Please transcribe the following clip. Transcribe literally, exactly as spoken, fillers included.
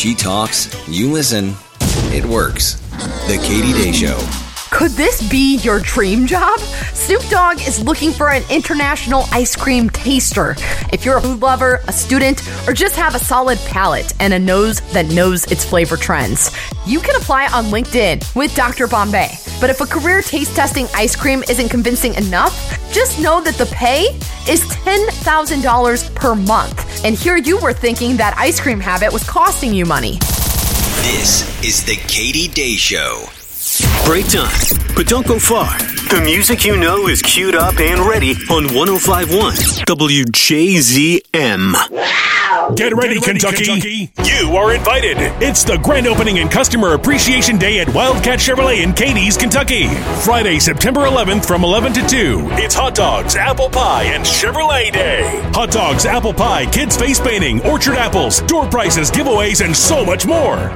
She talks, you listen, it works. The Katie Day Show. Could this be your dream job? Snoop Dogg is looking for an international ice cream taster. If you're a food lover, a student, or just have a solid palate and a nose that knows its flavor trends, you can apply on LinkedIn with Doctor Bombay. But if a career taste testing ice cream isn't convincing enough, just know that the pay is ten thousand dollars per month. And here you were thinking that ice cream habit was costing you money. This is the Katie Day Show. Break time, but don't go far. The music you know is queued up and ready on one oh five point one W J Z M. Get ready, Get ready Kentucky. Kentucky. You are invited. It's the grand opening and customer appreciation day at Wildcat Chevrolet in Cadiz, Kentucky. Friday, September eleventh from eleven to two. It's hot dogs, apple pie, and Chevrolet Day. Hot dogs, apple pie, kids face painting, orchard apples, door prices, giveaways, and so much more.